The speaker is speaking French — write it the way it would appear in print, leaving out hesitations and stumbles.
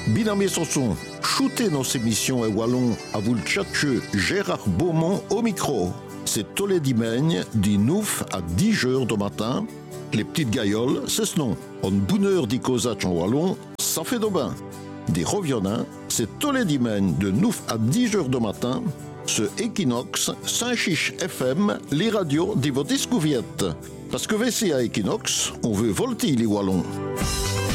Binamé Sanson, shootez nos émissions et wallon à vous le tchatcheux Gérard Beaumont au micro. C'est tous les dimanches, du 9 à 10 heures du matin. Les petites gailloles, c'est ce nom. En bonne heure d'Icosach en wallon, ça fait de bain. Des revionnants, c'est tous les dimanches de 9 à 10 heures du matin. Ce Equinox, Saint-Chiche FM, les radios de votre discouverte. Parce que VC à Equinox, on veut volter les wallons.